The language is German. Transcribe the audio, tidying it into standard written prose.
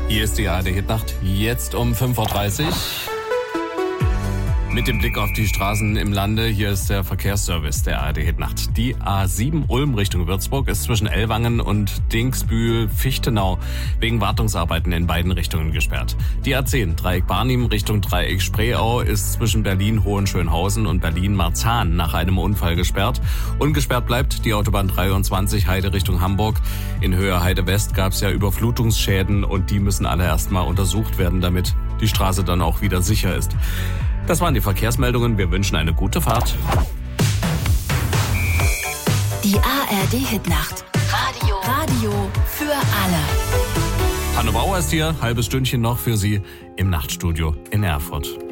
Hier ist die ARD-Hitnacht, jetzt um 5.30 Uhr. Mit dem Blick auf die Straßen im Lande, hier ist der Verkehrsservice der ARD-Hitnacht. Die A7 Ulm Richtung Würzburg ist zwischen Ellwangen und Dingsbühl-Fichtenau wegen Wartungsarbeiten in beiden Richtungen gesperrt. Die A10 Dreieck Barnim Richtung Dreieck Spreeau ist zwischen Berlin-Hohenschönhausen und Berlin-Marzahn nach einem Unfall gesperrt. Ungesperrt bleibt die Autobahn 23 Heide Richtung Hamburg. In Höhe Heide West gab es ja Überflutungsschäden und die müssen alle erstmal untersucht werden, damit die Straße dann auch wieder sicher ist. Das waren die Verkehrsmeldungen. Wir wünschen eine gute Fahrt. Die ARD-Hitnacht. Radio für alle. Hanno Bauer ist hier. Halbes Stündchen noch für Sie im Nachtstudio in Erfurt.